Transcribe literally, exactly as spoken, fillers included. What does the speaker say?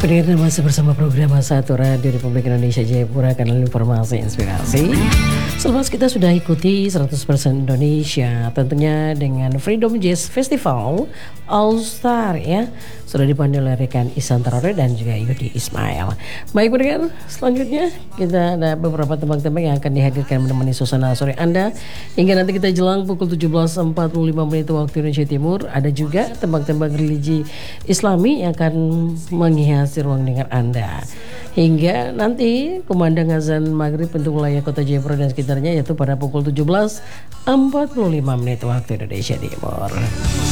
Pendengar masih bersama program Satu Radio Republik Indonesia Jayapura, kanal informasi inspirasi. Selepas kita sudah ikuti seratus persen Indonesia, tentunya dengan Freedom Jazz Festival All Star ya, sudah dipandu oleh rekan Ihsan Tarore dan juga Yudi Ismail. Baik pendengar, selanjutnya kita ada beberapa tembang-tembang yang akan dihadirkan menemani suasana sore Anda hingga nanti kita jelang pukul tujuh belas empat puluh lima menit waktu Indonesia Timur. Ada juga tembang-tembang religi Islami yang akan menghiasi ruang dengar Anda hingga nanti kumandang azan maghrib untuk wilayah kota Jayapura dan sekitarnya, yaitu pada pukul tujuh belas empat puluh lima menit waktu Indonesia Timur.